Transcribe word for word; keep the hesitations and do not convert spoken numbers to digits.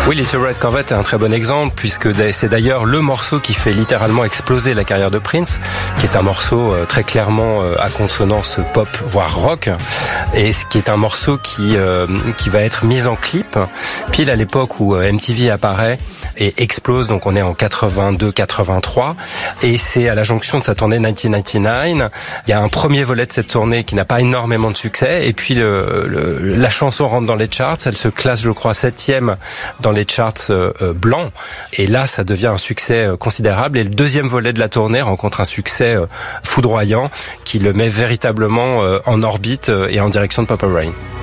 Oui, Little Red Corvette est un très bon exemple puisque c'est d'ailleurs le morceau qui fait littéralement exploser la carrière de Prince, qui est un morceau très clairement à consonance pop voire rock, et qui est un morceau qui euh, qui va être mis en clip pile à l'époque où M T V apparaît et explose. Donc on est en quatre-vingt-deux quatre-vingt-trois et c'est à la jonction de sa tournée dix-neuf quatre-vingt-dix-neuf. Il y a un premier volet de cette tournée qui n'a pas énormément de succès et puis le, le, la chanson rentre dans les charts, elle se classe je crois septième dans les charts euh, blancs et là ça devient un succès considérable et le deuxième volet de la tournée rencontre un succès euh, foudroyant qui le met véritablement euh, en orbite euh, et en direction de Purple Rain.